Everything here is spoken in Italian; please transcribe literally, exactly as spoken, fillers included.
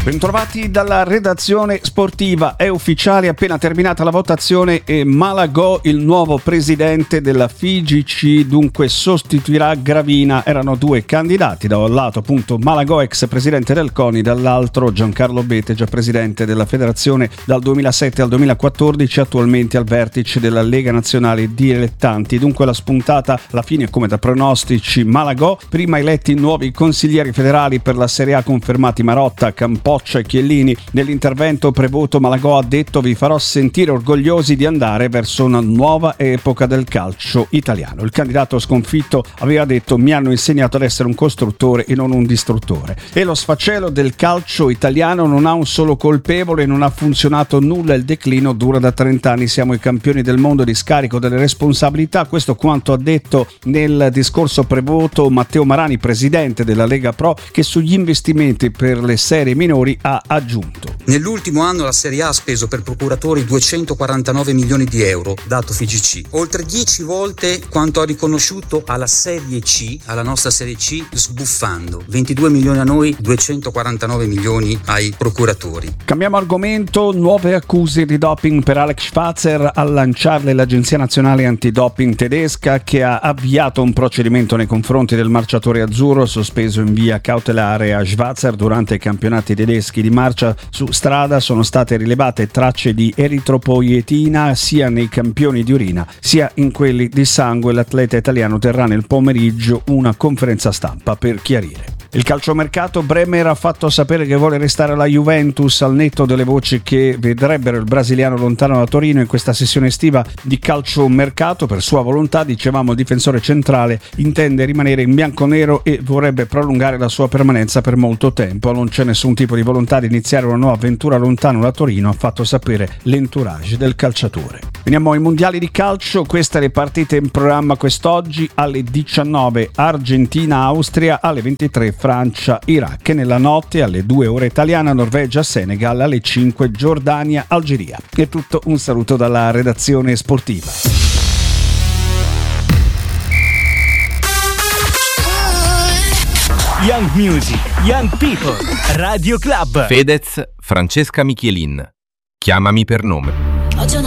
Bentrovati dalla redazione sportiva. È ufficiale, appena terminata la votazione e Malagò il nuovo presidente della F I G C, dunque sostituirà Gravina. Erano due candidati, da un lato appunto Malagò, ex presidente del CONI, dall'altro Giancarlo Bete, già presidente della federazione dal duemilasette al duemilaquattordici, attualmente al vertice della Lega Nazionale Dilettanti. Dunque la spuntata alla fine, come da pronostici, Malagò. Prima eletti nuovi consiglieri federali per la Serie A, confermati Marotta, Campò e Chiellini. Nell'intervento prevoto Malagò ha detto: vi farò sentire orgogliosi di andare verso una nuova epoca del calcio italiano. Il candidato sconfitto aveva detto: mi hanno insegnato ad essere un costruttore e non un distruttore. E lo sfacelo del calcio italiano non ha un solo colpevole, non ha funzionato nulla, il declino dura da trenta anni, siamo i campioni del mondo di scarico delle responsabilità. Questo quanto ha detto nel discorso prevoto Matteo Marani, presidente della Lega Pro, che sugli investimenti per le serie minori ha aggiunto: nell'ultimo anno la Serie A ha speso per procuratori duecentoquarantanove milioni di euro, dato F I G C, oltre dieci volte quanto ha riconosciuto alla Serie C, alla nostra Serie C, sbuffando ventidue milioni a noi, duecentoquarantanove milioni ai procuratori. Cambiamo argomento. Nuove accuse di doping per Alex Schwarzer, a lanciarle l'Agenzia Nazionale Antidoping tedesca, che ha avviato un procedimento nei confronti del marciatore azzurro, sospeso in via cautelare a Schwarzer durante i campionati tedeschi di marcia su strada. Sono state rilevate tracce di eritropoietina sia nei campioni di urina sia in quelli di sangue. L'atleta italiano terrà nel pomeriggio una conferenza stampa per chiarire. Il calciomercato: Bremer ha fatto sapere che vuole restare alla Juventus, al netto delle voci che vedrebbero il brasiliano lontano da Torino in questa sessione estiva di calciomercato. Per sua volontà, dicevamo, il difensore centrale intende rimanere in bianconero e vorrebbe prolungare la sua permanenza per molto tempo. Non c'è nessun tipo di volontà di iniziare una nuova avventura lontano da Torino, ha fatto sapere l'entourage del calciatore. Veniamo ai mondiali di calcio. Queste le partite in programma quest'oggi: alle diciannove Argentina-Austria, alle ventitré Francia-Iraq, e nella notte alle due ore italiana Norvegia-Senegal, alle cinque Giordania-Algeria. È tutto, un saluto dalla redazione sportiva. Young Music, Young People, Radio Club. Fedez, Francesca Michelin. Chiamami per nome.